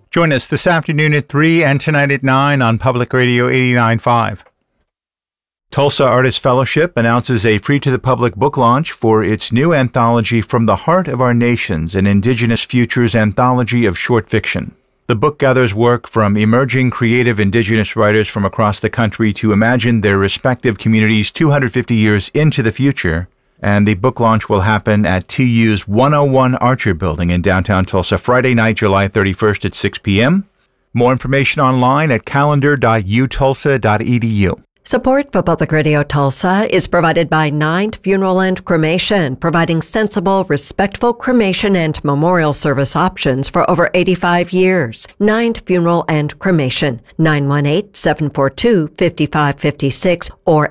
Join us this afternoon at 3 and tonight at 9 on Public Radio 89.5. Tulsa Artist Fellowship announces a free-to-the-public book launch for its new anthology From the Heart of Our Nations, an Indigenous Futures anthology of short fiction. The book gathers work from emerging creative Indigenous writers from across the country to imagine their respective communities 250 years into the future, and the book launch will happen at TU's 101 Archer Building in downtown Tulsa Friday night, July 31st at 6 p.m. More information online at calendar.utulsa.edu. Support for Public Radio Tulsa is provided by Ninth Funeral and Cremation, providing sensible, respectful cremation and memorial service options for over 85 years. Ninth Funeral and Cremation, 918-742-5556 or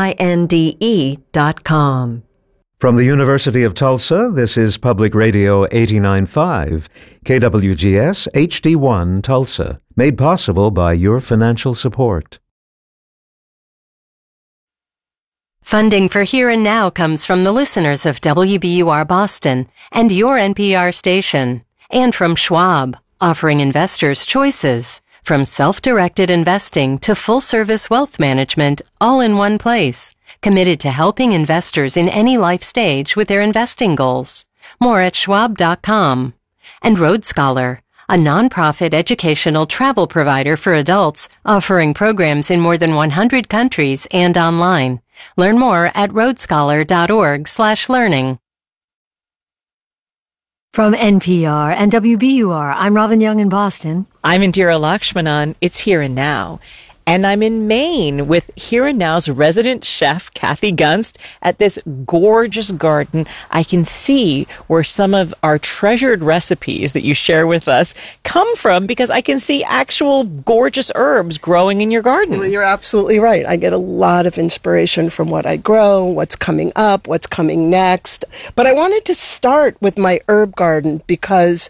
NINDE.com. From the University of Tulsa, this is Public Radio 89.5, KWGS HD1 Tulsa, made possible by your financial support. Funding for Here and Now comes from the listeners of WBUR Boston and your NPR station, and from Schwab, offering investors choices, from self-directed investing to full-service wealth management, all in one place, committed to helping investors in any life stage with their investing goals. More at schwab.com. And Road Scholar, a nonprofit educational travel provider for adults, offering programs in more than 100 countries and online. Learn more at roadscholar.org/learning. From NPR and WBUR, I'm Robin Young in Boston. I'm Indira Lakshmanan. It's Here and Now. And I'm in Maine with Here and Now's resident chef, Kathy Gunst, at this gorgeous garden. I can see where some of our treasured recipes that you share with us come from, because I can see actual gorgeous herbs growing in your garden. Well, you're absolutely right. I get a lot of inspiration from what I grow, what's coming up, what's coming next. But I wanted to start with my herb garden because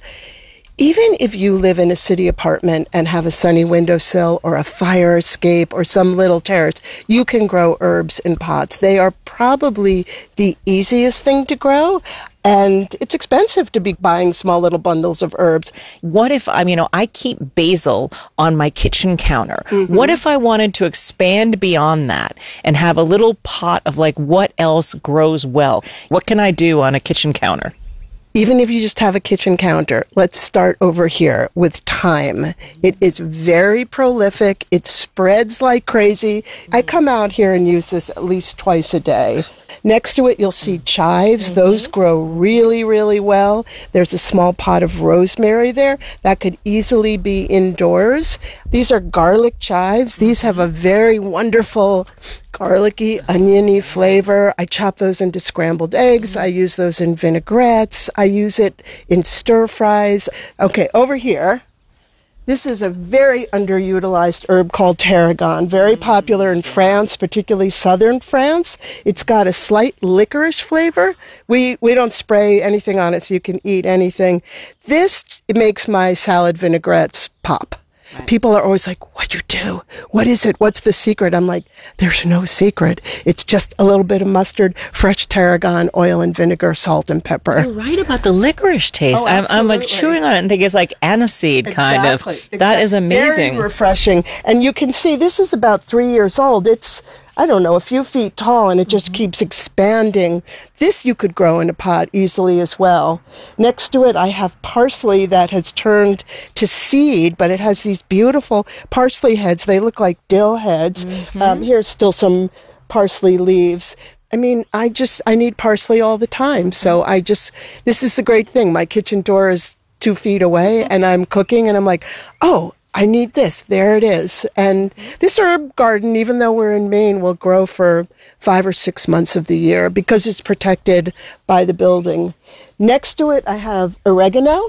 even if you live in a city apartment and have a sunny windowsill or a fire escape or some little terrace, you can grow herbs in pots. They are probably the easiest thing to grow, and it's expensive to be buying small little bundles of herbs. What if, I keep basil on my kitchen counter. Mm-hmm. What if I wanted to expand beyond that and have a little pot of what else grows well? What can I do on a kitchen counter? Even if you just have a kitchen counter, let's start over here with thyme. It is very prolific. It spreads like crazy. I come out here and use this at least twice a day. Next to it, you'll see chives. Mm-hmm. Those grow really, really well. There's a small pot of rosemary there that could easily be indoors. These are garlic chives. These have a very wonderful garlicky, oniony flavor. I chop those into scrambled eggs. I use those in vinaigrettes. I use it in stir fries. Okay, over here, this is a very underutilized herb called tarragon, very popular in France, particularly southern France. It's got a slight licorice flavor. We don't spray anything on it so you can eat anything. This makes my salad vinaigrettes pop. Right. People are always like, what'd you do? What is it? What's the secret? I'm like, there's no secret. It's just a little bit of mustard, fresh tarragon, oil and vinegar, salt and pepper. You're right about the licorice taste. Oh, I'm chewing on it and think it's like aniseed kind of. Exactly. That is amazing. Very refreshing. And you can see this is about 3 years old. It's, I don't know, a few feet tall, and it just keeps expanding. This you could grow in a pot easily as well. Next to it, I have parsley that has turned to seed, but it has these beautiful parsley heads. They look like dill heads. Mm-hmm. Here's still some parsley leaves. I mean, I need parsley all the time. So this is the great thing. My kitchen door is 2 feet away, and I'm cooking, and I'm like, oh, I need this. There it is. And this herb garden, even though we're in Maine, will grow for 5 or 6 months of the year because it's protected by the building. Next to it, I have oregano.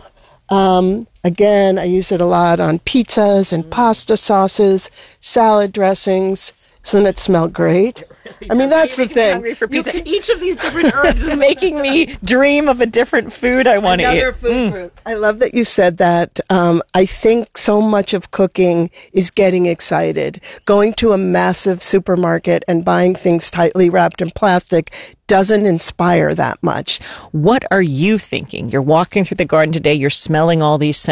Again, I use it a lot on pizzas and pasta sauces, salad dressings. Doesn't it smell great? I mean, that's the thing. Hungry for pizza. Each of these different herbs is making me dream of a different food I want to eat. Another food group. I love that you said that. I think so much of cooking is getting excited. Going to a massive supermarket and buying things tightly wrapped in plastic doesn't inspire that much. What are you thinking? You're walking through the garden today, you're smelling all these scents.